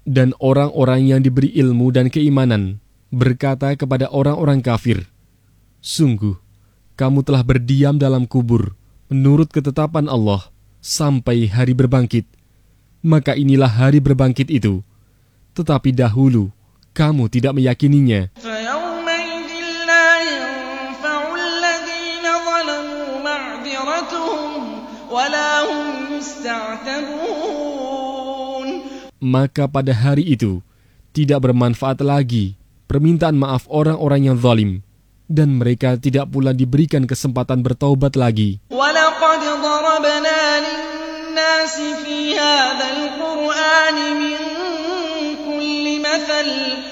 Dan orang-orang yang diberi ilmu dan keimanan berkata kepada orang-orang kafir, "Sungguh, kamu telah berdiam dalam kubur menurut ketetapan Allah sampai hari berbangkit. Maka inilah hari berbangkit itu. Tetapi dahulu kamu tidak meyakininya." Maka pada hari itu tidak bermanfaat lagi permintaan maaf orang-orang yang zalim, dan mereka tidak pula diberikan kesempatan bertaubat lagi. وَلَقَدْ ضَرَبْنَا لِلنَّاسِ فِي هَذَا الْقُرْآنِ مِنْ كُلِّ مَثَلٍ